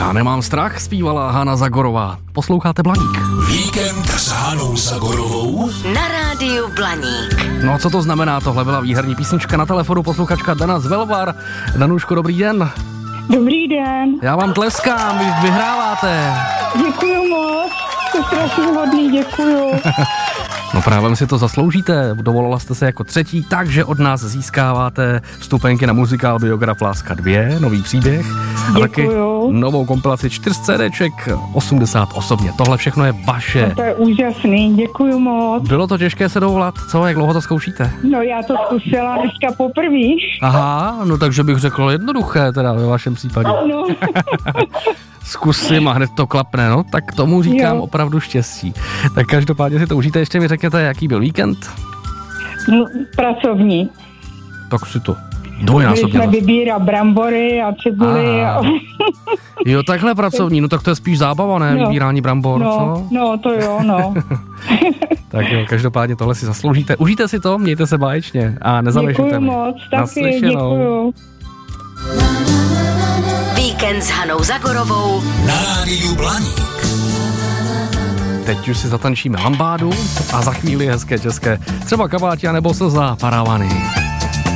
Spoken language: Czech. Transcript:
Já nemám strach, zpívala Hana Zagorová. Posloucháte Blaník. Víkend s Hanou Zagorovou na rádiu Blaník. No a co to znamená? Tohle byla výherní písnička na telefonu posluchačka Dana z Velvar. Danuško, dobrý den. Dobrý den. Já vám tleskám, vy vyhráváte. Děkuju moc, to strašně hodný, děkuju. No právě si to zasloužíte, dovolala jste se jako třetí, takže od nás získáváte vstupenky na muzikál Biograf Láska 2, nový příběh. A taky novou kompilaci 4 CDček, 80 osobně. Tohle všechno je vaše. No to je úžasný, děkuju moc. Bylo to těžké se dovolat, co? Jak dlouho to zkoušíte? No já to zkusila dneska poprvé. Aha, no takže bych řekl jednoduché teda ve vašem případě. No. Zkusím a hned to klapne, no, tak tomu říkám opravdu štěstí. Tak každopádně si to užijte, ještě mi řekněte, jaký byl víkend? No, pracovní. Tak si to dvojnásobně. Byli jsme vybírat brambory a cibuli. Jo, takhle pracovní, no tak to je spíš zábava, ne? No. Vybírání brambor, co? No, to jo, no. Tak jo, každopádně tohle si zasloužíte. Užijte si to, mějte se báječně a nezavěšujte mi. Děkuju moc, taky děkuju. Víkend s Hanou Zagorovou na rádiu Blaník. Teď už si zatančíme lambádu a za chvíli hezké české, třeba Kabátia nebo Slza Paravany.